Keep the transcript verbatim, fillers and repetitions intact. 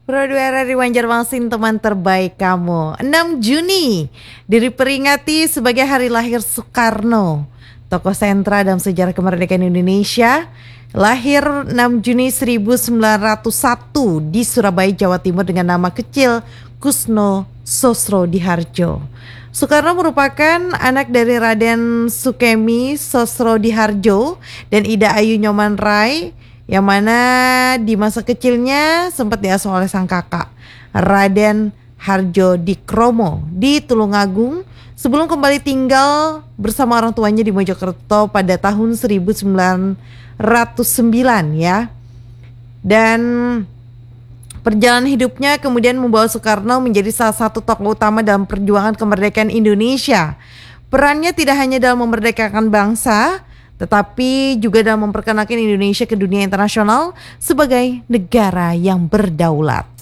Pro dua R R I Banjarmasin, teman terbaik kamu. enam Juni diperingati sebagai hari lahir Soekarno, tokoh sentra dalam sejarah kemerdekaan Indonesia. Lahir enam Juni seribu sembilan ratus satu di Surabaya, Jawa Timur dengan nama kecil Kusno Sosrodihardjo. Soekarno merupakan anak dari Raden Sukemi Sosrodihardjo dan Ida Ayu Nyoman Rai, yang mana di masa kecilnya sempat diasuh oleh sang kakak Raden Hardjo Dikromo di Tulungagung sebelum kembali tinggal bersama orang tuanya di Mojokerto pada tahun seribu sembilan ratus sembilan ya. Dan perjalanan hidupnya kemudian membawa Soekarno menjadi salah satu tokoh utama dalam perjuangan kemerdekaan Indonesia. Perannya tidak hanya dalam memerdekakan bangsa, tetapi juga dalam memperkenalkan Indonesia ke dunia internasional sebagai negara yang berdaulat.